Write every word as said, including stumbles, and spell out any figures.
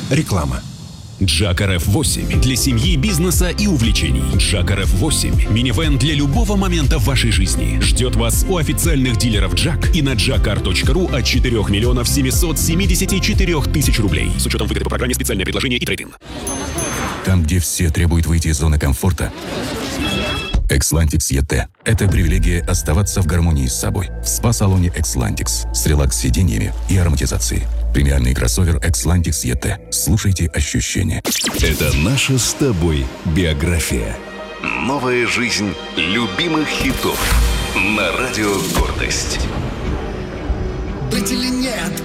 Реклама. Джак эр эф восемь для семьи, бизнеса и увлечений. Джак эр эф восемь – минивэн для любого момента в вашей жизни. Ждет вас у официальных дилеров Джак и на джакар точка ру от четырёх миллионов семисот семидесяти четырёх тысяч рублей. С учетом выгоды по программе «Специальное предложение» и трейд-ин. Там, где все требуют выйти из зоны комфорта, Экслантикс и тэ – это привилегия оставаться в гармонии с собой. В спа-салоне Экслантикс с релакс-сиденьями и ароматизацией. Премиальный кроссовер Экслантикс и тэ. Слушайте ощущения. Это наша с тобой биография. Новая жизнь любимых хитов на радио «Гордость». Быть или нет,